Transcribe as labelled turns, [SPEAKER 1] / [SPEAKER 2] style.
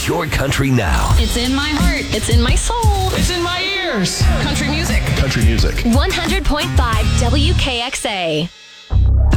[SPEAKER 1] is your country now.
[SPEAKER 2] It's in my heart. It's in my soul.
[SPEAKER 3] It's in my ears.
[SPEAKER 2] Country music.
[SPEAKER 1] Country music.
[SPEAKER 4] 100.5 WKXA.